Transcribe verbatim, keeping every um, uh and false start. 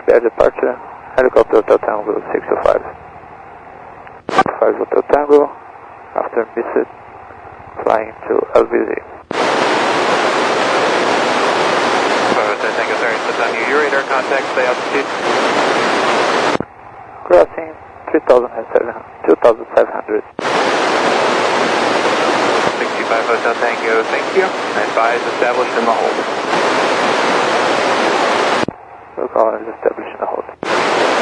Air departure, helicopter Hotel Tango six oh five. five Hotel Tango, after missed, flying to L V Z. Hotel Tango, sorry, it's on you. Your radar contact, stay altitude. Crossing two thousand seven hundred. sixty-five Hotel Tango, thank you. Advise established in the hold. We'll call it established in the hold.